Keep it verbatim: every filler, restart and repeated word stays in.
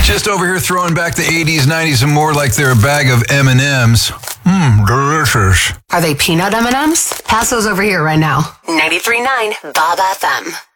Just over here throwing back the eighties, nineties, and more like they're a bag of M and M's. Mmm, delicious. Are they peanut M and M's? Pass those over here right now. ninety-three point nine Bob F M.